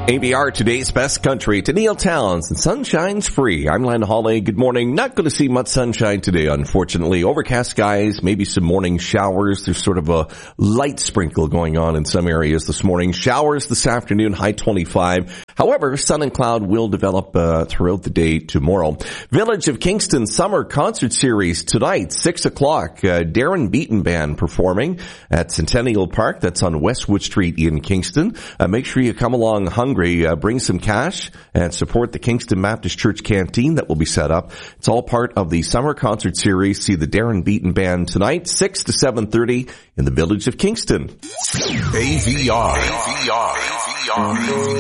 ABR, today's best country to Neil Towns, and sunshine's free. I'm Len Hawley. Good morning. Not going to see much sunshine today, unfortunately. Overcast skies, maybe some morning showers. There's sort of a light sprinkle going on in some areas this morning. Showers this afternoon, high 25. However, sun and cloud will develop throughout the day tomorrow. Village of Kingston Summer Concert Series tonight, 6 o'clock. Darren Beaton Band performing at Centennial Park. That's on Westwood Street in Kingston. Make sure you come along hungry. Bring some cash and support the Kingston Baptist Church canteen that will be set up. It's all part of the Summer Concert Series. See the Darren Beaton Band tonight, 6 to 7:30 in the Village of Kingston. AVR.